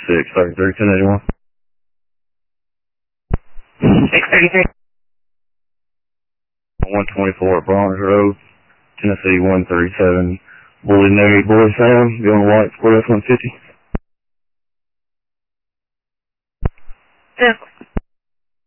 1081. 633. 124 Bronze Road, Tennessee 137. Bully Navy, Bully Sam, going white, Sport F-150.